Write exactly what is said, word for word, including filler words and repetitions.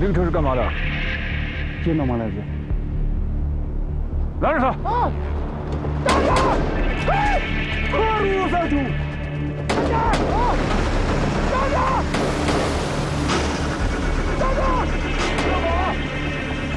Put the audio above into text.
个车是干嘛的？ 接妈妈来着。 拦着他！ 啊！大哥！哎！二路三处。